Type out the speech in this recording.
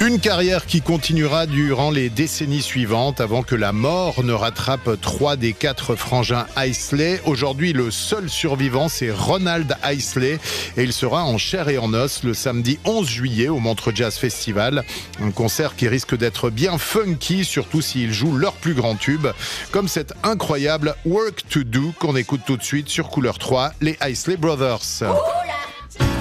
Une carrière qui continuera durant les décennies suivantes avant que la mort ne rattrape 3 des 4 frangins Isley. Aujourd'hui, le seul survivant, c'est Ronald Isley et il sera en chair et en os le samedi 11 juillet au Montreux Jazz Festival. Un concert qui risque d'être bien funky, surtout s'ils jouent leur plus grand tube, comme cet incroyable Work to Do qu'on écoute tout de suite sur Couleur 3, les Isley Brothers.